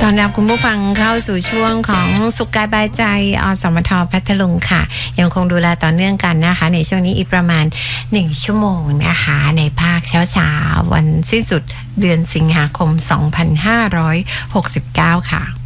ตอนรับคุณผู้ฟังเข้าสู่ช่วงของสุขกายบายใจอสมทพัทลุงค่ะยังคงดูแลต่อเนื่องกันนะคะในช่วงนี้อีกประมาณ1ชั่วโมงนะคะในภาคเช้าวันสิ้นสุดเดือนสิงหาคม2569ค่ะ